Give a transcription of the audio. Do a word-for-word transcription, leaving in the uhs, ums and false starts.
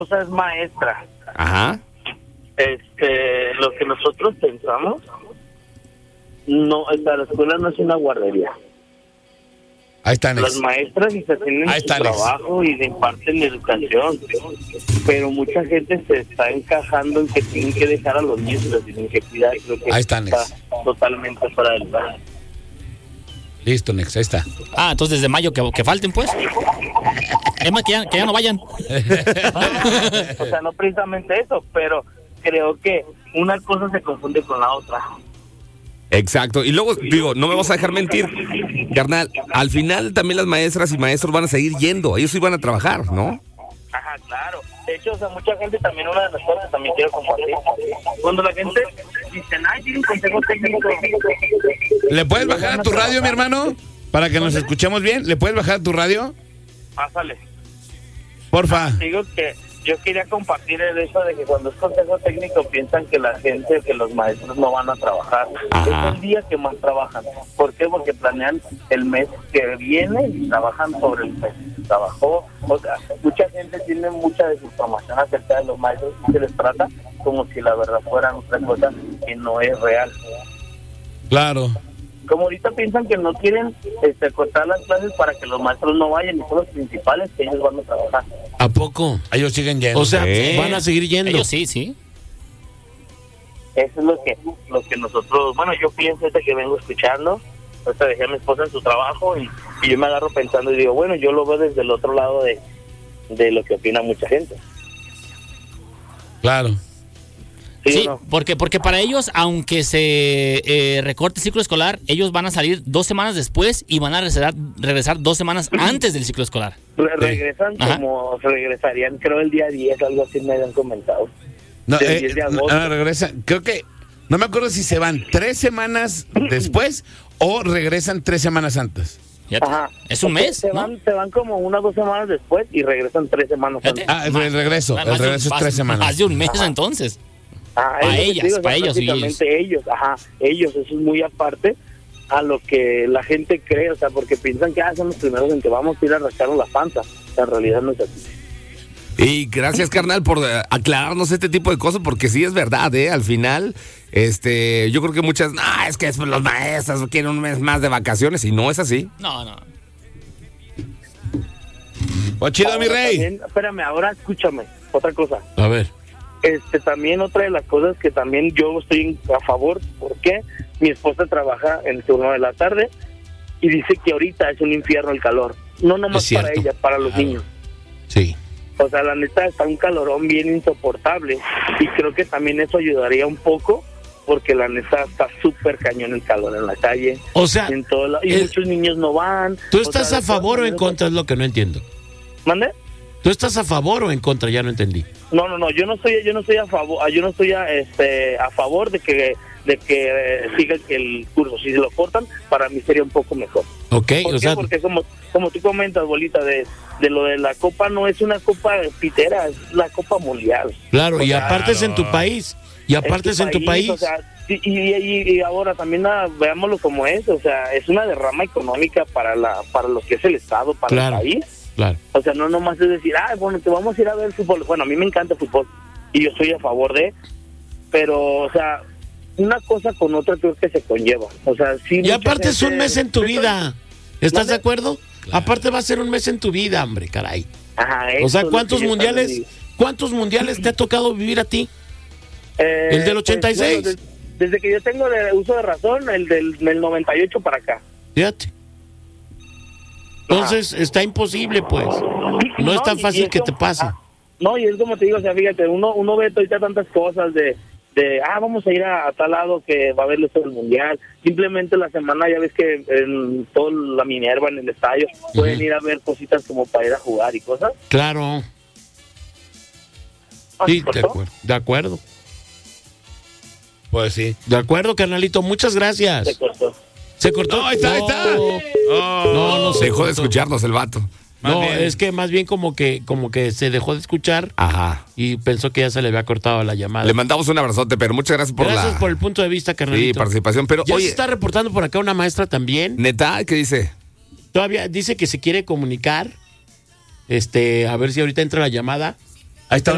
es maestra. Ajá. Este, lo que nosotros pensamos, no, o sea, la escuela no es una guardería. Ahí están. Las maestras y se tienen Ahí su está, Alex. trabajo y imparten educación, pero mucha gente se está encajando en que tienen que dejar a los niños y los tienen que cuidar. Creo que Ahí está, Alex. totalmente fuera del lugar. Listo, Nex, ahí está. Ah, entonces desde mayo que, que falten, pues. Es más, que ya, que ya no vayan. O sea, no precisamente eso, pero creo que una cosa se confunde con la otra. Exacto. Y luego, digo, no me vas a dejar mentir, carnal, al final también las maestras y maestros van a seguir yendo. Ellos sí van a trabajar, ¿no? Ajá, claro. De hecho, o sea, mucha gente también, una de las cosas que también quiero compartir, cuando la gente dice, ay, tiene un consejo técnico. ¿Le puedes bajar a tu radio, mi hermano? Para que nos escuchemos bien. ¿Le puedes bajar a tu radio? Pásale. Porfa. Digo que yo quería compartir el hecho de que cuando es consejo técnico piensan que la gente, que los maestros no van a trabajar. Ajá. Es el día que más trabajan. ¿Por qué? Porque planean el mes que viene y trabajan sobre el mes que trabajó. O sea, mucha gente tiene mucha desinformación acerca de los maestros y se les trata como si la verdad fueran otra cosa que no es real. Claro. Como ahorita piensan que no quieren este, cortar las clases para que los maestros no vayan y son los principales que ellos van a trabajar. ¿A poco? Ellos siguen yendo. O sea, Sí. van a seguir yendo. Ellos sí, sí. Eso es lo que lo que nosotros, bueno, yo pienso este que vengo escuchando. Ahorita dejé a mi esposa en su trabajo y, y yo me agarro pensando y digo, bueno, yo lo veo desde el otro lado de, de lo que opina mucha gente. Claro. ¿Sí, Sí, o no? porque, porque para ellos, aunque se eh, recorte el ciclo escolar, ellos van a salir dos semanas después y van a regresar, regresar dos semanas antes del ciclo escolar. Re- regresan Ajá. como regresarían, creo, el día diez, algo así me habían comentado. No, Del eh, diez de no, agosto. no, regresa. Creo que. No me acuerdo si se van tres semanas después o regresan tres semanas antes. Fíjate, Ajá. es un Se- mes, se ¿no? van, se van como una o dos semanas después y regresan tres semanas Fíjate. antes. Ah, el, el regreso. Más- El más de un- regreso es más- tres semanas. Más de un mes, entonces. Ah, para es lo que ellas, te digo, o sea, para ellos y prácticamente ellos, ajá, ellos, eso es muy aparte a lo que la gente cree, o sea, porque piensan que ah, son los primeros en que vamos a ir a rascarnos la panza. O sea, en realidad no es así. Y gracias, carnal, por eh, aclararnos este tipo de cosas, porque sí es verdad, ¿eh? Al final, este, yo creo que muchas, no, es que es por los maestros quieren un mes más de vacaciones, y no es así. No, no. Pues chido, mi Ahora rey. también, espérame, ahora escúchame, otra cosa. A ver. Este, también otra de las cosas que también yo estoy a favor, porque mi esposa trabaja en el turno de la tarde y dice que ahorita es un infierno el calor. No nomás Es cierto. para ella, para los Claro. niños. Sí. O sea, la neta está un calorón bien insoportable y creo que también eso ayudaría un poco porque la neta está súper cañón el calor en la calle. O sea, En todo la- y el- muchos niños no van. ¿tú O estás sea, a de favor o todas en maneras- contra? Es lo que no entiendo. ¿Mande? ¿Tú estás a favor o en contra? Ya no entendí. No, no, no, yo no estoy, yo no estoy a favor, yo no estoy a, este, a favor de que, de que eh, siga el curso. Si se lo cortan, para mí sería un poco mejor. Ok, ¿Por o qué? sea, Porque como, como tú comentas, bolita, de, de lo de la copa no es una copa pitera, es la copa mundial. claro, y Claro. aparte es en tu país. Y aparte es en tu país. O sea, y, y, y- y ahora también ah, veámoslo como es, o sea, es una derrama económica para la, para lo que es el Estado, para Claro. el país. Claro. O sea, no nomás es decir, ah, bueno, te vamos a ir a ver fútbol. Bueno, a mí me encanta el fútbol y yo estoy a favor de, pero, o sea, una cosa con otra creo que se conlleva. O sea, sí. Y mucha aparte es un gente- mes en tu vida. ¿Estás ¿Mande? de acuerdo? Aparte va a ser un mes en tu vida, hombre, caray. Ajá, O eso sea, es lo ¿cuántos que yo mundiales, también cuántos mundiales te ha tocado vivir a ti? digo. Eh, ¿El del ochenta y seis? pues, bueno, des- desde que yo tengo de uso de razón, el del, del noventa y ocho para acá. Fíjate. Entonces está imposible, pues. No es tan y- fácil y es que como- te pase. ah, no, y es como te digo, o sea, fíjate, uno uno ve ahorita tantas cosas de, de ah, vamos a ir a, a tal lado que va a haber esto del mundial. Simplemente la semana ya ves que en toda la Minerva, en el estadio, pueden Ujú. ir a ver cositas como para ir a jugar y cosas. Claro. Ah, Sí, ¿se cortó? de acuerdo. De acuerdo. Pues sí. De acuerdo, carnalito. Muchas Se gracias. cortó. ¿Se cortó? No, ahí está, ahí está. Oh. No, no se Dejó de cortó. escucharnos el vato. Más No, bien. es que más bien como que como que se dejó de escuchar Ajá. y pensó que ya se le había cortado la llamada. Le mandamos un abrazote, pero muchas gracias por Gracias la por el punto de vista, carnalito. sí, participación. Pero Ya oye, se está reportando por acá una maestra también. neta, ¿qué dice? Todavía dice que se quiere comunicar. Este, a ver si ahorita entra la llamada. Ahí está.